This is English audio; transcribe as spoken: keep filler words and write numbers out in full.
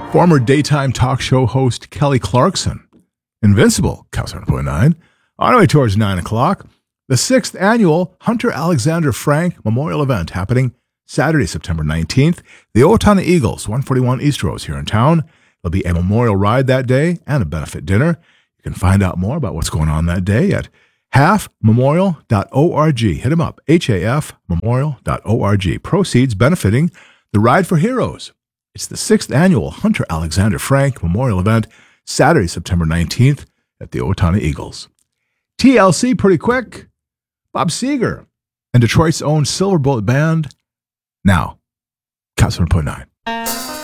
Former daytime talk show host Kelly Clarkson. Invincible, Cal seven point nine. On our way towards nine o'clock. The sixth annual Hunter Alexander Frank Memorial Event happening Saturday, September nineteenth. The Owatonna Eagles, one forty-one East Rose here in town. There'll be a memorial ride that day and a benefit dinner. You can find out more about what's going on that day at half memorial dot org. Hit them up, H A F memorial dot org. Proceeds benefiting the Ride for Heroes. It's the sixth annual Hunter Alexander Frank Memorial Event, Saturday, September nineteenth at the Owatonna Eagles. T L C pretty quick. Bob Seger and Detroit's own Silver Bullet Band. Now, Cal seven point nine.